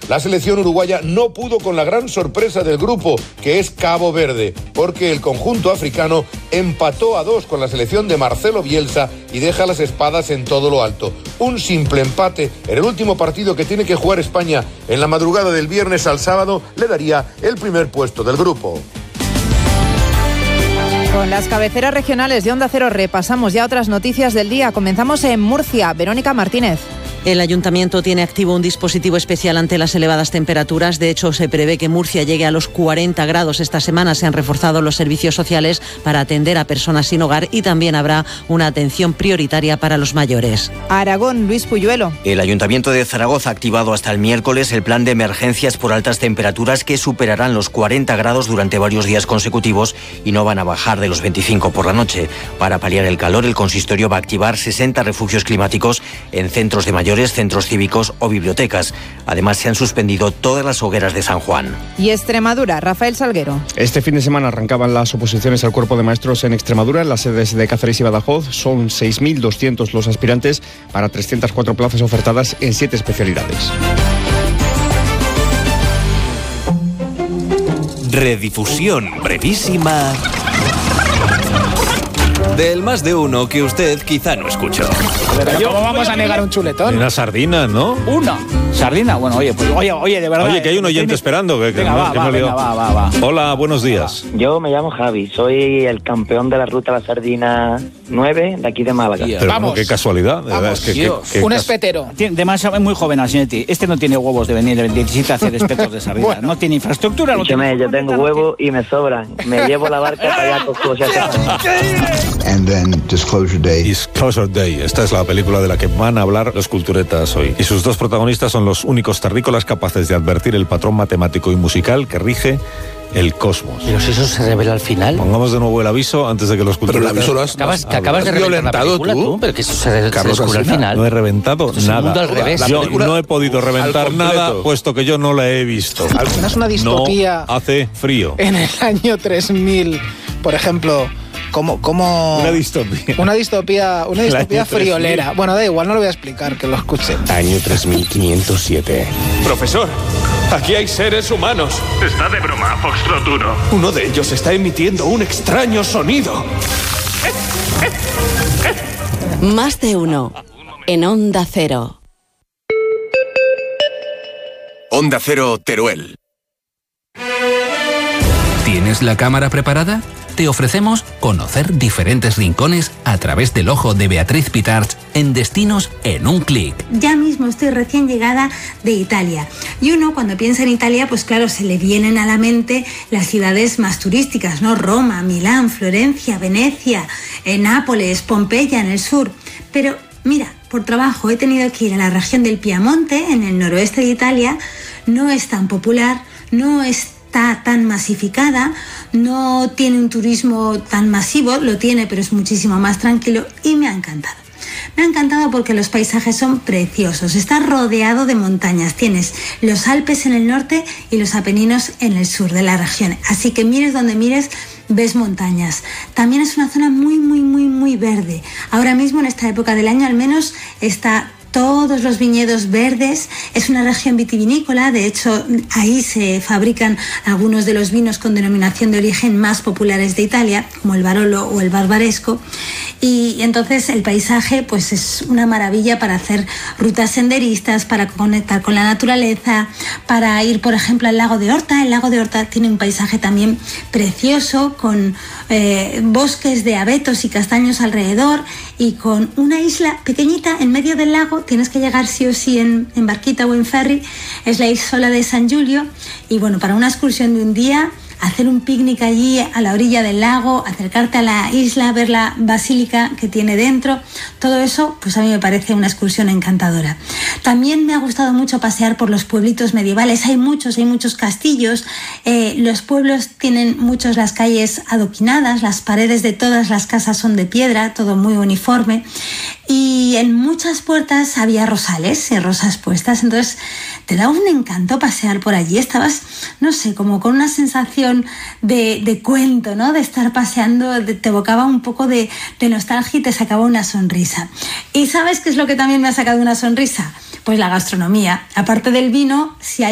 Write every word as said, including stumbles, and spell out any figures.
la selección uruguaya no pudo con la gran sorpresa del grupo, que es Cabo Verde, porque el conjunto africano empató a dos con la selección de Marcelo Bielsa y deja las espadas en todo lo alto. Un simple empate en el último partido que tiene que jugar España en la madrugada del viernes al sábado le daría el primer puesto del grupo. Con las cabeceras regionales de Onda Cero repasamos ya otras noticias del día. Comenzamos en Murcia. Verónica Martínez. El ayuntamiento tiene activo un dispositivo especial ante las elevadas temperaturas. De hecho, se prevé que Murcia llegue a los cuarenta grados esta semana. Se han reforzado los servicios sociales para atender a personas sin hogar y también habrá una atención prioritaria para los mayores. Aragón, Luis Puyuelo. El Ayuntamiento de Zaragoza ha activado hasta el miércoles el plan de emergencias por altas temperaturas que superarán los cuarenta grados durante varios días consecutivos y no van a bajar de los veinticinco por la noche. Para paliar el calor, el consistorio va a activar sesenta refugios climáticos en centros de mayores, centros cívicos o bibliotecas. Además, se han suspendido todas las hogueras de San Juan. Y Extremadura, Rafael Salguero. Este fin de semana arrancaban las oposiciones al cuerpo de maestros en Extremadura, en las sedes de Cáceres y Badajoz. Son seis mil doscientos los aspirantes para trescientas cuatro plazas ofertadas en siete especialidades. Redifusión brevísima del Más de Uno que usted quizá no escuchó. Pero ¿cómo vamos a negar un chuletón? Una sardina, ¿no? Una sardina. Bueno, oye, pues oye, oye, de verdad. Oye, que hay un oyente tiene... esperando. Que, que venga, no, va, que va, no venga, va, va, va. Hola, buenos días. Yo me llamo Javi, soy el campeón de la ruta a la sardina nueve de aquí de Málaga. Pero vamos. Bueno, qué casualidad. De verdad, es que, Dios, que, que un cas... espetero. Demasiado, es muy joven, Asinetti. Este no tiene huevos de venir el veintisiete a hacer espetos de sardina. Bueno. No tiene infraestructura. No tiene... Yo tengo huevos y me sobran. Me llevo la barca para allá con cosas. And then Disclosure Day. Disclosure Day. Esta es la película de la que van a hablar los culturetas hoy. Y sus dos protagonistas son los únicos terrícolas capaces de advertir el patrón matemático y musical que rige el cosmos. Pero si eso se revela al final. Pongamos de nuevo el aviso antes de que los culturetas... Pero el aviso lo has... Acabas, que acabas de reventar la película, tú? tú, pero que eso se, Carlos, se descubre al final. No he reventado Esto es nada. el mundo al revés. Yo no he podido reventar nada, puesto que yo no la he visto. Es una distopía. No hace frío. En el año tres mil, por ejemplo... Como, como una distopía. Una distopía, una distopía friolera. Bueno, da igual, no lo voy a explicar, que lo escuchen. Año tres mil quinientos siete. Profesor, aquí hay seres humanos. Está de broma, Foxtrot uno. Uno de ellos está emitiendo un extraño sonido. Más de uno. En Onda Cero. Onda Cero Teruel. ¿Tienes la cámara preparada? Te ofrecemos conocer diferentes rincones a través del ojo de Beatriz Pitarch en Destinos en un clic. Ya mismo estoy recién llegada de Italia y uno cuando piensa en Italia, pues claro, se le vienen a la mente las ciudades más turísticas, ¿no? Roma, Milán, Florencia, Venecia, eh, Nápoles, Pompeya en el sur. Pero mira, por trabajo he tenido que ir a la región del Piamonte, en el noroeste de Italia. No es tan popular, no es está tan masificada, no tiene un turismo tan masivo, lo tiene, pero es muchísimo más tranquilo y me ha encantado. Me ha encantado porque los paisajes son preciosos, está rodeado de montañas, tienes los Alpes en el norte y los Apeninos en el sur de la región, así que mires donde mires, ves montañas. También es una zona muy, muy, muy, muy verde. Ahora mismo, en esta época del año al menos, está todos los viñedos verdes. Es una región vitivinícola, de hecho ahí se fabrican algunos de los vinos con denominación de origen más populares de Italia, como el Barolo o el Barbaresco, y entonces el paisaje pues es una maravilla para hacer rutas senderistas, para conectar con la naturaleza, para ir por ejemplo al lago de Horta. El lago de Horta tiene un paisaje también precioso, con eh, bosques de abetos y castaños alrededor y con una isla pequeñita en medio del lago. Tienes que llegar sí o sí en, en barquita o en ferry. Es la isla de San Giulio y bueno, para una excursión de un día, hacer un picnic allí a la orilla del lago, acercarte a la isla, ver la basílica que tiene dentro, todo eso pues a mí me parece una excursión encantadora. También me ha gustado mucho pasear por los pueblitos medievales. Hay muchos, hay muchos castillos, eh, los pueblos tienen muchos las calles adoquinadas, las paredes de todas las casas son de piedra, todo muy uniforme, y en muchas puertas había rosales, eh, rosas puestas, entonces te da un encanto pasear por allí. Estabas, no sé, como con una sensación de, de cuento, ¿no? De estar paseando, de, te evocaba un poco de, de nostalgia y te sacaba una sonrisa. ¿Y sabes qué es lo que también me ha sacado una sonrisa? Pues la gastronomía. Aparte del vino, si hay